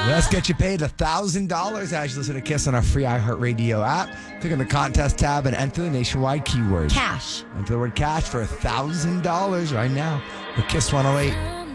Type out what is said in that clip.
Let's get you paid $1,000 as you listen to Kiss on our free iHeartRadio app. Click on the contest tab and enter the nationwide keyword. Cash. Enter the word cash for $1,000 right now with Kiss 108.